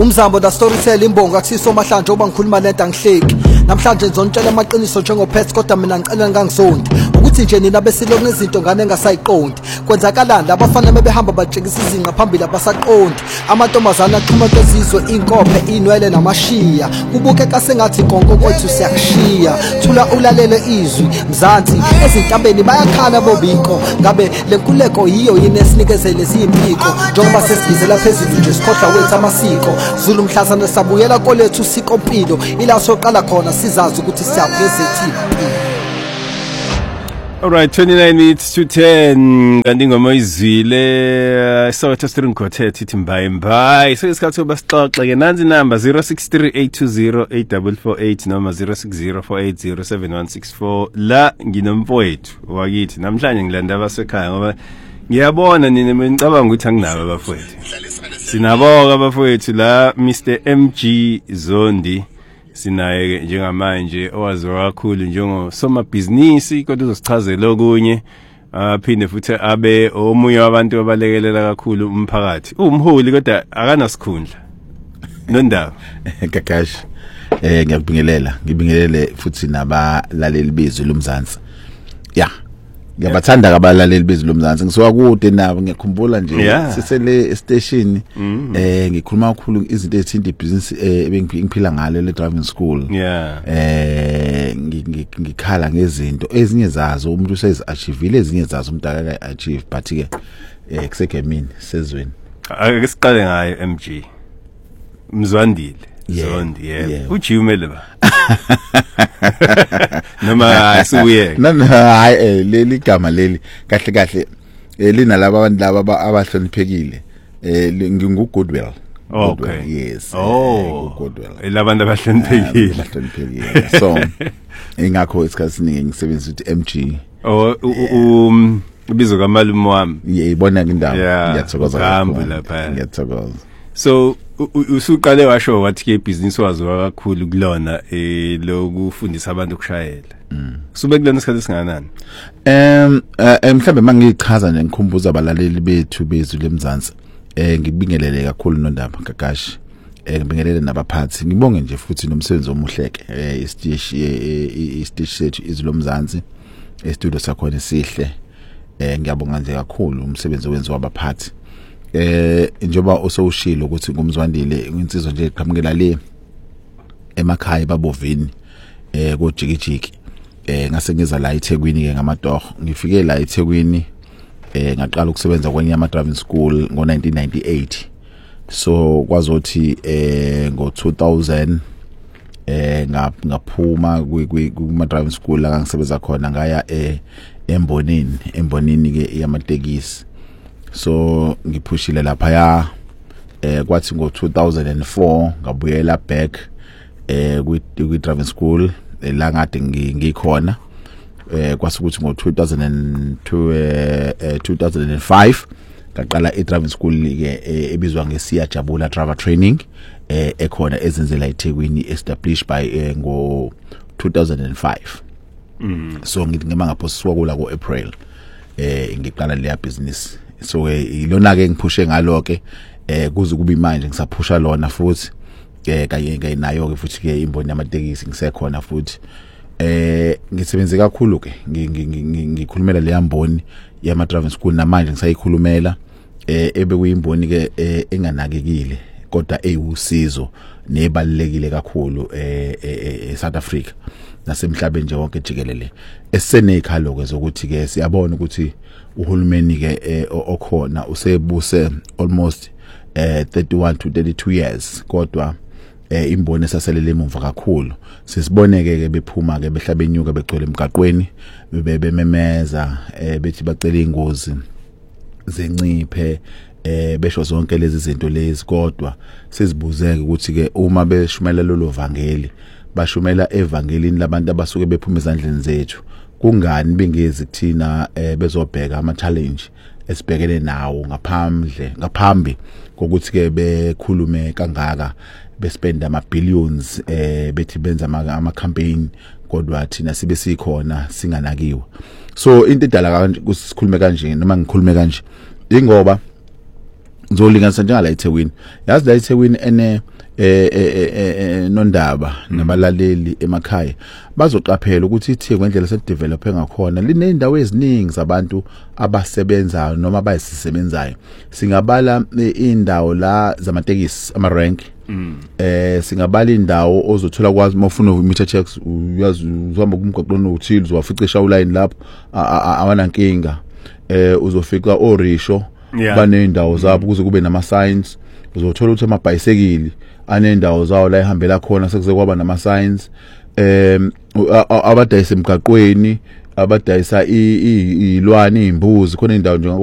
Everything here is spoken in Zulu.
umzambo da storytell imbongo akusiso mahlanje oba ngikhuluma lento angihleki namhlanje ngizonitshela amaqiniso njengophethe kodwa mina ngicela ngangizondi ukuthi nje nina besiloko nezinto ngane engasayiqondi kwenzakalani abafana bebehamba bajikisa izinqa phambili abasaqondi amantombazana axhuma kezizwe inkophe inwele namashiya kubuke kasengathi konke kwethu siyakushiya thula ulalele izwi mzansi ezintambeni bayakhala bobiko ngabe lenkuleko yiyo yini esinikezele izimpiko njengoba sesibizela phezulu nje sikhohlwa wethu amasiko Zulu mhlazana sabuyela kolethu siko mpilo ila soqala khona sizazi ukuthi siyaphezethiphi. Alright, 29 minutes to 10. Kanti ngoma izwile Soweto String Quartet ithi mbayi sesikhathi soba sixoxe ke nanzi number 0638208448 noma 0604807164 la nginomfowethu wakithi namhlanje ngilanda abasekhaya ngoba ngiyabona nina ngicabanga ukuthi anginabo abafowethu sinaboka abafowethu la Mr MG Zondi sinaye njengamanje owaziwa kakhulu njengo somabhizinisi kodwa uzosichazela okunye aphinde futhi abe omunye wabantu abalekelela kakhulu umphakathi umholi kodwa akanasikhundla nondaba Kakashi ngibingelele futhi nabalaleli bezwi lomzansi ngiyabathanda kabalaleli bezwi lomzansi ngisuka kude nabo ngiyakhumbula nje sisele station ngikhuluma kakhulu izinto ezithinta ibusiness ebengiphila ngalo le driving school ngikhala ngezinto ezinye zazo umuntu useziachievile ezinye zazo umuntu akaka-achieve but ke kusegemini sezweni ake siqale ngayo MG Mzwandile Zondi ujimele ba noma asuye hayi leli gama leli kahle lina laba abantu laba abahloniphekile ngingugoodwill yes goodwill labantu abahloniphekile so ingakho isikhathi ngisebenza ukuthi MG ubizo kamalume wami ibona indawo ngiyathokoza ngihamba lapha ngiyathokoza so usuqale washo wathi ke business wazo kakhulu kulona lokufundisa abantu ukushayela sube kulona isikhathi singanani mhlambe mangichaza nje ngikhumbuza abalaleli bethu bezwi lemzansi ngibingelele kakhulu nondaba Kakashi ngibingelele nabaphathi ngibonge nje futhi nomsebenzi omuhleke isiteshi sethu izwi lomzansi studio sakhona sihle ngiyabonga nje kakhulu umsebenzi owenziwa abaphathi njoba osowushilo ukuthi ngumzwandile insizwa nje eqhamukela le emakhaya babovini kojikijiki ngase ngiza la eThekwini ke ngamadogo ngifike la eThekwini ngaqala ukusebenza kwenye ama driving school ngo1998 so kwazothi ngo2000 ngaphuma kuma driving school la ngisebenza khona ngaya embonini ke yamatekisi so ngiphushile lapha kwathi ngo2004 ngabuyela back kwi driving school la ngade ngikhona kwasukuthi ngo2005 ngaqala i-driving school ke ebizwa ngeSiyajabula driver training ekhona ezenzela eThekwini established by ngo2005 so ngithi ngimangapho kula ku-April ngiqala leya business so ilona ke ngiphushe ngalo ke kuze kube manje ngisaphusha lona futhi kanye nayo ke futhi ke imboni yamatekisi ngisekhona futhi ngisebenze kakhulu ke ngikhulumela le yamboni yama driving school namanje ngisayikhulumela ebe kuyimboni ke enganakekile kodwa eyiwusizo nebalekile kakhulu eSouth Africa nasemhlabeni nje wonke jikelele esenekhalo ke zokuthi ke siyabona ukuthi uhulumeni ke okhona usebuse almost 31 to 32 years kodwa imboni esaselele emumva kakhulu sisiboneke ke bephuma ke behlaba enyuka begcwele emgaqweni bebememeza bethi bacela ingozi zenciphe besho zonke lezi zinto lezi kodwa sizibuzeke ukuthi ke uma beshumela lolo vangeli bashumela evangelini labantu abasuke bephuma ezandleni zethu kungani bengezi kuthina bezobheka ama challenge esibhekene nawo ngaphambi kokuthi ke bekhulume kangaka bespend ama billions bethi benza ama campaign kodwa thina sibe sikhona singanakiwe so into edala kanje kusikhulume kanje noma ngikhulume kanje ingoba ngizolinganisa njengala eThekwini yazi la eThekwini nondaba nabalaleli emakhaya bazoqaphela ukuthi ithi ngendlela sedevelop ngakhona linendawo eziningi zabantu abasebenzayo noma bayisisebenzayo singabala indawo la zamatekisi ama-rank singabala indawo ozothola kwazi mawufuna meter checks uyazi uzihamba kumgaqweni uthile uzowafica eshawuline lapho awanankinga uzofika orisho banendawo zabo kuze kube nama signs uzothola ukuthi amabhayisekili anendawo zawo la ehambela khona sekuze kwaba nama signs abadayisa emgaqweni abadayisa ilwane imbuzi khona indawo nje